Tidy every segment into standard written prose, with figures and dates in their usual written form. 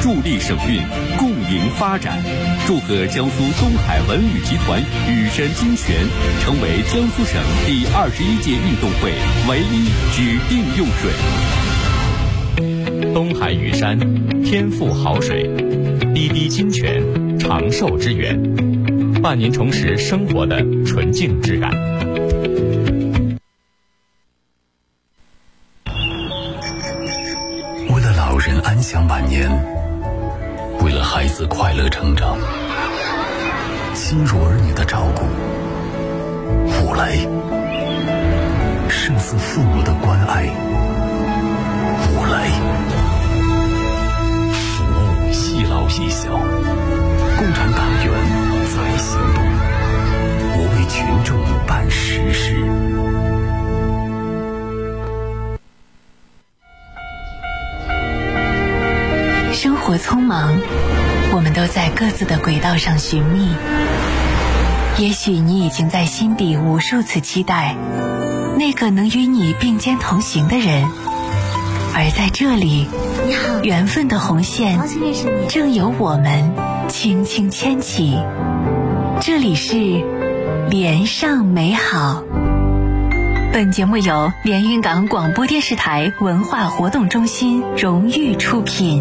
助力省运，共赢发展。祝贺江苏东海文旅集团羽山金泉成为江苏省第21届运动会唯一指定用水。 东海羽山，天赋好水，滴滴金泉，长寿之源，伴您重拾生活的纯净质感。 为了老人安享晚年，为了孩子快乐成长，亲如儿女的照顾，五雷胜似父母的关爱。五雷服务细老细小，共产党员在行动，我为群众办实事。 生活匆忙，我们都在各自的轨道上寻觅。也许你已经在心底无数次期待那个能与你并肩同行的人，而在这里， 你好， 缘分的红线正由我们轻轻牵起。这里是连上美好。本节目由连云港广播电视台文化活动中心荣誉出品。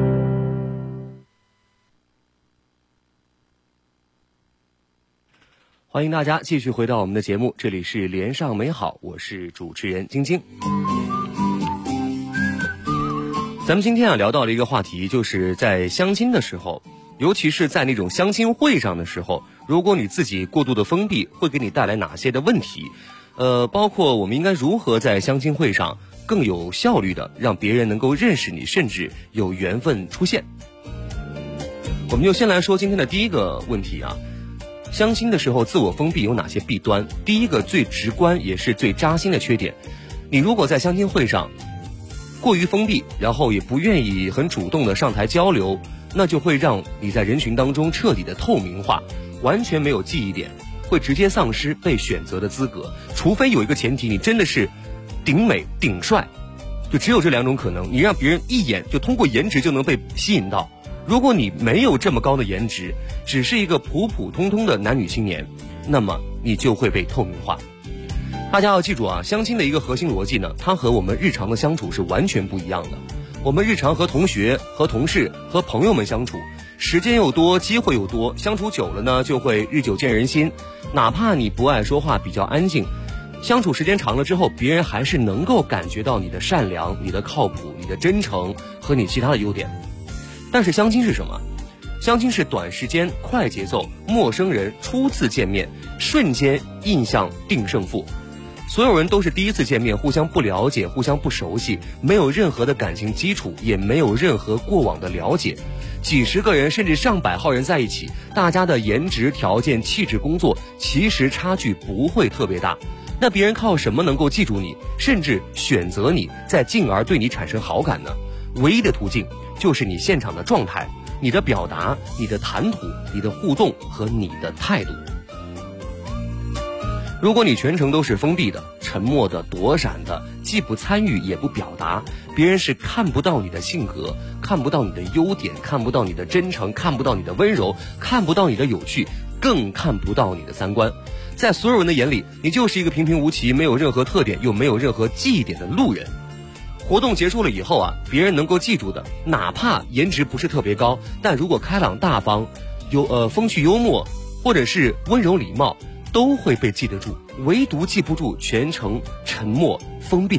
欢迎大家继续回到我们的节目，这里是连上美好，我是主持人晶晶。咱们今天聊到了一个话题，就是在相亲的时候，尤其是在那种相亲会上的时候，如果你自己过度的封闭，会给你带来哪些的问题？包括我们应该如何在相亲会上更有效率的让别人能够认识你，甚至有缘分出现。我们就先来说今天的第一个问题啊。相亲的时候自我封闭有哪些弊端？第一个最直观也是最扎心的缺点，你如果在相亲会上过于封闭，然后也不愿意很主动的上台交流，那就会让你在人群当中彻底的透明化，完全没有记忆点，会直接丧失被选择的资格。除非有一个前提，你真的是顶美顶帅，就只有这两种可能，你让别人一眼就通过颜值就能被吸引到。如果你没有这么高的颜值，只是一个普普通通的男女青年，那么你就会被透明化。大家要记住啊，相亲的一个核心逻辑呢，它和我们日常的相处是完全不一样的。我们日常和同学、和同事、和朋友们相处，时间又多，机会又多，相处久了呢，就会日久见人心。哪怕你不爱说话，比较安静，相处时间长了之后，别人还是能够感觉到你的善良、你的靠谱、你的真诚和你其他的优点。但是相亲是什么？相亲是短时间、快节奏，陌生人初次见面，瞬间印象定胜负。所有人都是第一次见面，互相不了解，互相不熟悉，没有任何的感情基础，也没有任何过往的了解。几十个人甚至上百号人在一起，大家的颜值条件、气质、工作其实差距不会特别大。那别人靠什么能够记住你，甚至选择你，再进而对你产生好感呢？唯一的途径就是你现场的状态、你的表达、你的谈吐、你的互动和你的态度。如果你全程都是封闭的、沉默的、躲闪的，既不参与也不表达，别人是看不到你的性格，看不到你的优点，看不到你的真诚，看不到你的温柔，看不到你的有趣，更看不到你的三观。在所有人的眼里，你就是一个平平无奇、没有任何特点又没有任何记忆点的路人。活动结束了以后啊，别人能够记住的，哪怕颜值不是特别高，但如果开朗大方、风趣幽默，或者是温柔礼貌，都会被记得住。唯独记不住全程沉默封闭